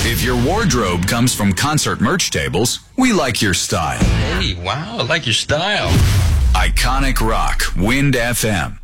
If your wardrobe comes from concert merch tables, we like your style. Hey, wow, I like your style. Iconic Rock, Wind FM.